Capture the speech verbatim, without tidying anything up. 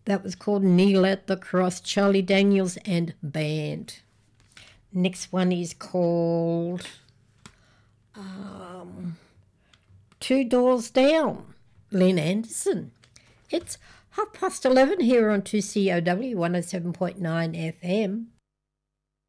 That was called Kneel at the Cross, Charlie Daniels and Band. Next one is called um, Two Doors Down, Lynn Anderson. It's half past eleven here on two C O W one oh seven point nine F M.